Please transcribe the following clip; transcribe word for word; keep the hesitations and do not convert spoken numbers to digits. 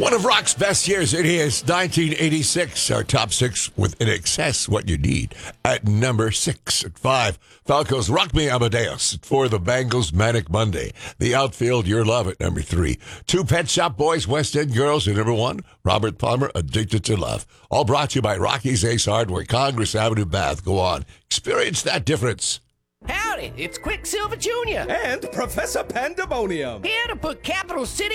One of rock's best years, it is nineteen eighty-six. Our top six with In Excess, What You Need. At number six. At five, Falco's Rock Me Amadeus. At four, the Bangles' Manic Monday. The Outfield, Your Love at number three. Two Pet Shop Boys, West End Girls at number one. Robert Palmer, Addicted to Love. All brought to you by Rocky's Ace Hardware, Congress Avenue, Bath. Go on. Experience that difference. Howdy, it's Quicksilver Junior And Professor Pandemonium. Here to put Capital City